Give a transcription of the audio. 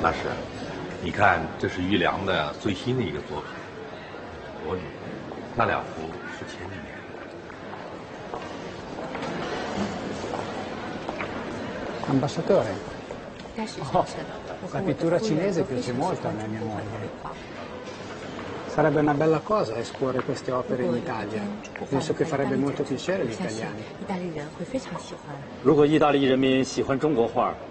大师，你看，这是玉良的最新的一个作品，《我女》，那两幅是前几年的。 Ambasciatore? Oh, la pittura cinese piace molto a mia moglie. Sarebbe una bella cosa esporre queste opere in Italia. Penso che farebbe molto piacere agli italiani. 如果意大利人民喜欢中国画，